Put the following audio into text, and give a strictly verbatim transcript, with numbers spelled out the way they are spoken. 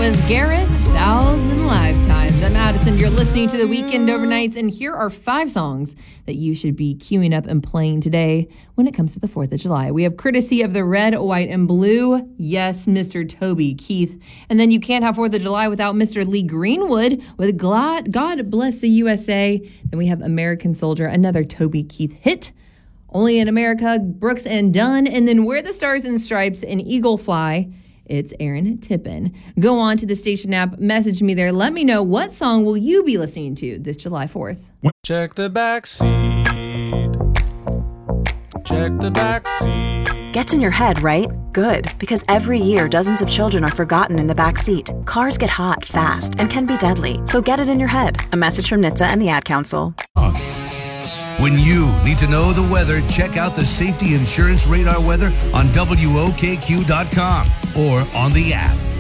was Gareth, Thousand Lifetimes. I'm Addison. You're listening to The Weekend Overnights, and here are five songs that you should be queuing up and playing today when it comes to the fourth of July. We have courtesy of the Red, White, and Blue. Yes, Mister Toby Keith. And then you can't have fourth of July without Mister Lee Greenwood with God, God Bless the U S A. Then we have American Soldier, another Toby Keith hit. Only in America, Brooks and Dunn. And then Where the Stars and Stripes and Eagle Fly. It's Aaron Tippin. Go on to the station app, message me there. Let me know what song will you be listening to this July fourth. Check the back seat. Check the back seat. Gets in your head, right? Good, because every year dozens of children are forgotten in the back seat. Cars get hot fast and can be deadly, so get it in your head. A message from N H T S A and the Ad Council. When you need to know the weather, check out the Safety Insurance Radar weather on W O K Q dot com or on the app.